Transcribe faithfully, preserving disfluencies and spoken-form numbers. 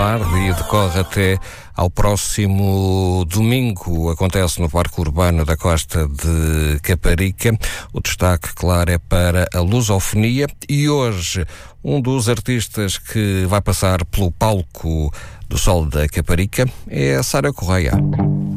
E decorre até ao próximo domingo. Acontece no Parque Urbano da Costa de Caparica. O destaque, claro, é para a lusofonia. E hoje, um dos artistas que vai passar pelo palco do Sol da Caparica é a Sara Correia.